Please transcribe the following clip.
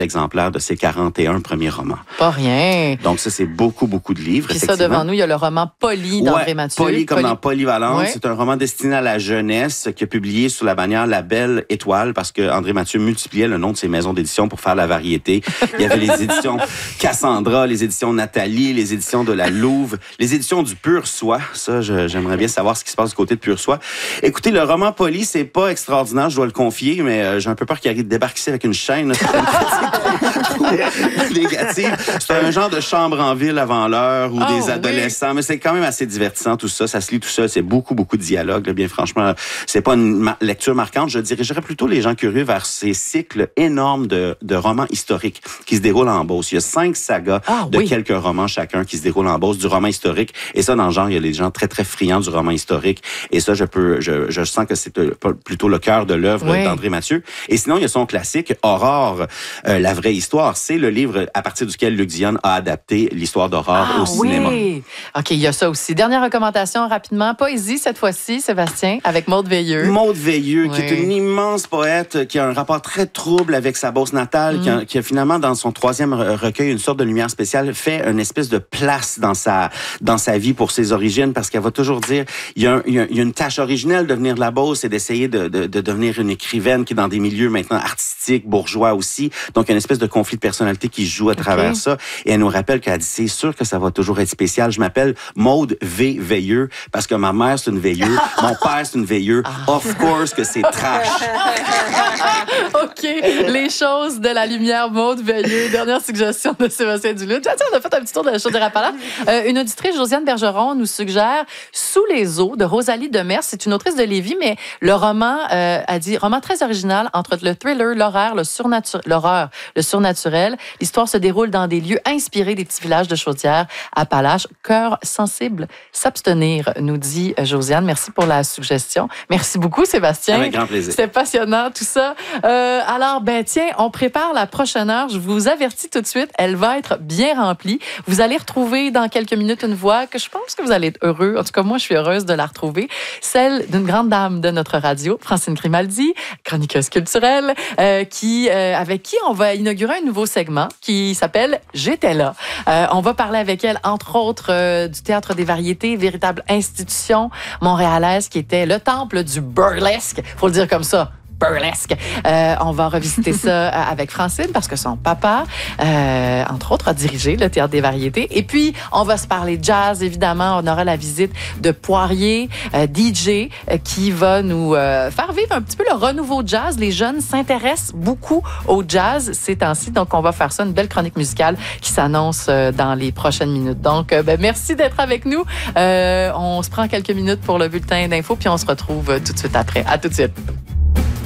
exemplaires de ses 41 premiers romans. Pas rien. Donc ça, c'est beaucoup de livres. Puis ça, devant nous, il y a le roman Polly d'André Mathieu. Polly comme dans Polyvalente. C'est un roman destiné à la jeunesse qui est publié sous la bannière La Belle Étoile parce que André Mathieu multipliait le nom de ses maisons d'édition pour faire la variété. Il y avait les éditions Cassandra, les éditions Nathalie, les éditions de la Louve, les éditions du Pur Soi. Ça, j'aimerais bien savoir ce qui se passe du côté de Pur Soi. Écoutez, le roman Polly, c'est pas extraordinaire, je dois le confier, mais j'ai un peu peur qu'il arrive de débarquer ici avec une chaîne. Négative. C'est un genre de chambre en ville avant l'heure ou des adolescents, mais c'est quand même assez divertissant tout ça. Ça se lit tout seul, c'est beaucoup de dialogues. Bien franchement, c'est pas une lecture marquante. Je dirigerais plutôt les gens curieux vers ces cycles énormes de romans historiques qui se déroulent en Beauce. Il y a 5 sagas de quelques romans chacun qui se déroulent en Beauce, du roman historique. Et ça, dans le genre, il y a des gens très friands du roman historique. Et ça, je sens que c'est plutôt le cœur de l'œuvre d'André Mathieu. Et sinon, il y a son classique, Aurore, la vraie histoire. C'est le livre à partir duquel Luc Dionne a adapté l'histoire d'Aurore au cinéma. OK, il y a ça aussi. Dernière recommandation, rapidement. Poésie, cette fois-ci, Sébastien, avec Maude Veilleux. Maude Veilleux, qui est une immense poète, qui a un rapport très trouble avec sa Beauce natale, qui a finalement, dans son 3e recueil, une sorte de lumière spéciale, fait une espèce de place dans sa vie pour ses origines, parce qu'elle va toujours dire, il y a une tâche originelle de venir de la Beauce, c'est d'essayer de devenir une écrivaine qui est dans des milieux maintenant artistiques, bourgeois aussi. Donc, il y a une espèce de conflit de personnalité qui joue à travers ça. Et elle nous rappelle qu'elle dit, c'est sûr que ça va toujours être spécial. Je m'appelle Maude V. Veilleux parce que ma mère, c'est une veilleuse. Mon père, c'est une veilleuse. Of course que c'est trash. OK. Les choses de la lumière, Maude Veilleux. Dernière suggestion de Sébastien Duluth. Tiens, on a fait un petit tour de la Chaudière-Appalaches. Une auditrice, Josiane Bergeron, nous suggère Sous les eaux de Rosalie Demers. C'est une autrice de Lévis, mais le roman, a dit, roman très original entre le thriller, l'horreur, le surnaturel. L'histoire se déroule dans des lieux inspirés des petits villages de Chaudière-Appalaches. Cœur sensible, s'abstenir, nous dit Josiane. Merci pour la suggestion. Merci beaucoup, Sébastien. Avec grand plaisir. C'est passionnant, tout ça. Alors, tiens, on prépare la prochaine heure. Je vous avertis tout de suite, elle va être bien remplie. Vous allez retrouver dans quelques minutes une voix que je pense que vous allez être heureux. En tout cas, moi, je suis heureuse de la retrouver. Celle d'une grande dame de notre radio, Francine Grimaldi, chroniqueuse culturelle, avec qui on va inaugurer un nouveau segment qui s'appelle « J'étais là ». On va parler avec elle, entre autres, du Théâtre des Variétés, véritable institution montréalaise qui était le temple du burlesque, faut le dire comme ça. Burlesque. On va revisiter ça avec Francine parce que son papa, entre autres, a dirigé le Théâtre des Variétés. Et puis, on va se parler jazz, évidemment. On aura la visite de Poirier, DJ, qui va nous faire vivre un petit peu le renouveau jazz. Les jeunes s'intéressent beaucoup au jazz ces temps-ci. Donc, on va faire ça, une belle chronique musicale qui s'annonce dans les prochaines minutes. Donc, merci d'être avec nous. On se prend quelques minutes pour le bulletin d'infos, puis on se retrouve tout de suite après. À tout de suite.